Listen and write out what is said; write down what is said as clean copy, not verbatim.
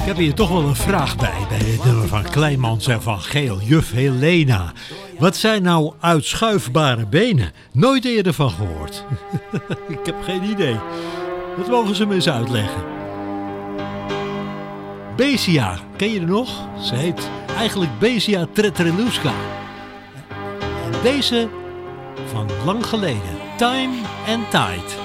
Ik heb hier toch wel een vraag bij het nummer van Kleimans en van Geel. Juf Helena. Wat zijn nou uitschuifbare benen? Nooit eerder van gehoord. Ik heb geen idee. Dat mogen ze me eens uitleggen. Besia, ken je er nog? Ze heet eigenlijk Besia Tretreluska. En deze van lang geleden. Time and Tide.